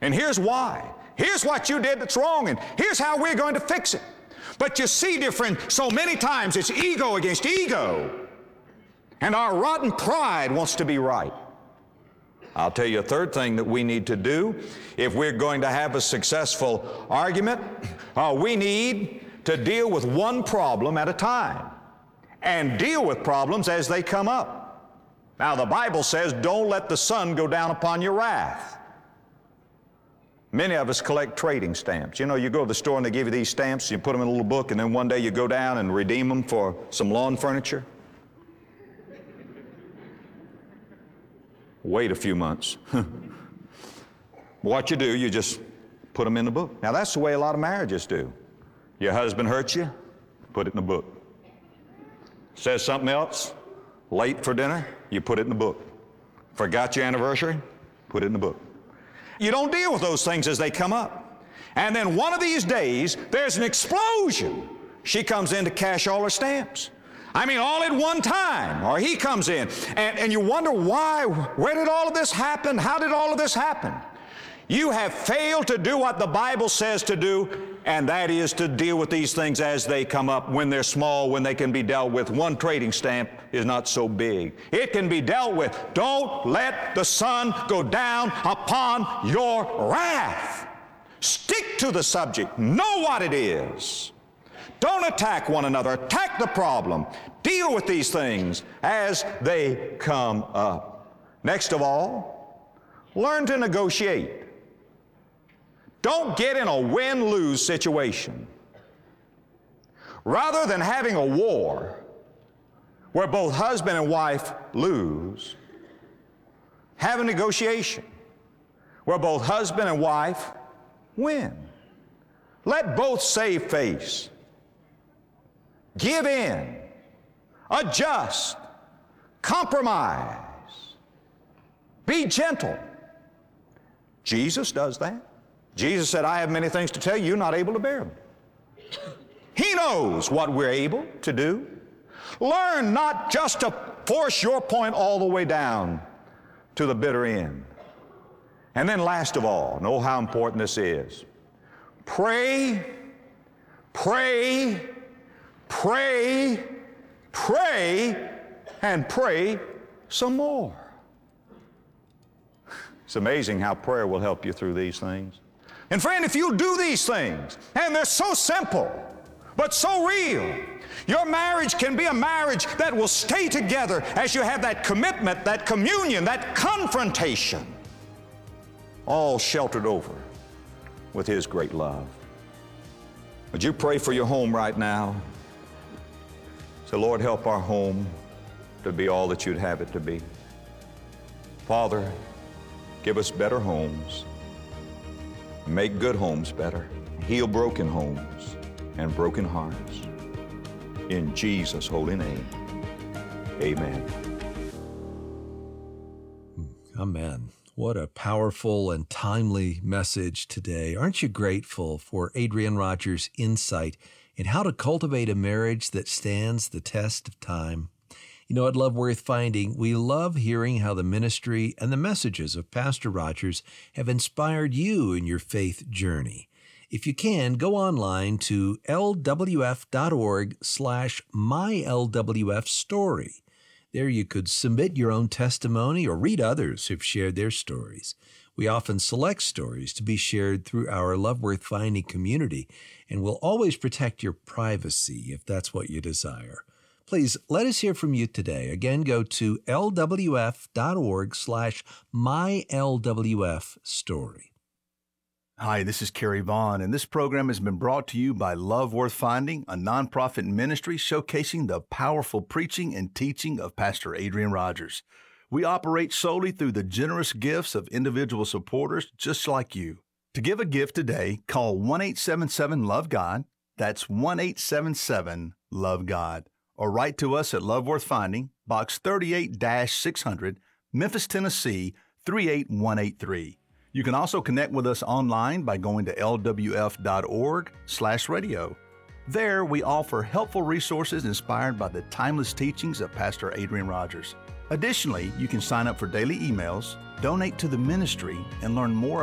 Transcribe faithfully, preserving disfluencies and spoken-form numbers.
And here's why. Here's what you did that's wrong, and here's how we're going to fix it. But you see, dear friend, so many times it's ego against ego, and our rotten pride wants to be right. I'll tell you a third thing that we need to do if we're going to have a successful argument. Uh, we need to deal with one problem at a time and deal with problems as they come up. Now, the Bible says, don't let the sun go down upon your wrath. Many of us collect trading stamps. You know, you go to the store and they give you these stamps, you put them in a little book, and then one day you go down and redeem them for some lawn furniture. Wait a few months. What you do, you just put them in the book. Now, that's the way a lot of marriages do. Your husband hurts you, put it in the book. Says something else, late for dinner, you put it in the book. Forgot your anniversary, put it in the book. You don't deal with those things as they come up. And then one of these days, there's an explosion. She comes in to cash all her stamps. I mean, all at one time, or he comes in, and, and you wonder why, where did all of this happen? How did all of this happen? You have failed to do what the Bible says to do, and that is to deal with these things as they come up, when they're small, when they can be dealt with. One trading stamp is not so big. It can be dealt with. Don't let the sun go down upon your wrath. Stick to the subject. Know what it is. Don't attack one another. Attack the problem. Deal with these things as they come up. Next of all, learn to negotiate. Don't get in a win-lose situation. Rather than having a war where both husband and wife lose, have a negotiation where both husband and wife win. Let both save face. Give in, adjust, compromise, be gentle. Jesus does that. Jesus said, I have many things to tell you, you're not able to bear them. He knows what we're able to do. Learn not just to force your point all the way down to the bitter end. And then last of all, know how important this is. Pray, pray, Pray, pray, and pray some more. It's amazing how prayer will help you through these things. And friend, if you do these things, and they're so simple, but so real, your marriage can be a marriage that will stay together as you have that commitment, that communion, that confrontation, all sheltered over with His great love. Would you pray for your home right now? So, Lord, help our home to be all that You'd have it to be. Father, give us better homes. Make good homes better. Heal broken homes and broken hearts. In Jesus' holy name, amen. Amen. What a powerful and timely message today. Aren't you grateful for Adrian Rogers' insight in how to cultivate a marriage that stands the test of time? You know, at Love Worth Finding, we love hearing how the ministry and the messages of Pastor Rogers have inspired you in your faith journey. If you can, go online to lwf.org slash mylwfstory. There you could submit your own testimony or read others who've shared their stories. We often select stories to be shared through our Love Worth Finding community, and we'll always protect your privacy if that's what you desire. Please let us hear from you today. Again, go to lwf.org slash mylwfstory. Hi, this is Kerry Vaughn, and this program has been brought to you by Love Worth Finding, a nonprofit ministry showcasing the powerful preaching and teaching of Pastor Adrian Rogers. We operate solely through the generous gifts of individual supporters just like you. To give a gift today, call one eight seven seven love God. That's one eight seven seven love God. Or write to us at Love Worth Finding, Box thirty-eight six hundred, Memphis, Tennessee, three eight one eight three. You can also connect with us online by going to lwf.org slash radio. There, we offer helpful resources inspired by the timeless teachings of Pastor Adrian Rogers. Additionally, you can sign up for daily emails, donate to the ministry, and learn more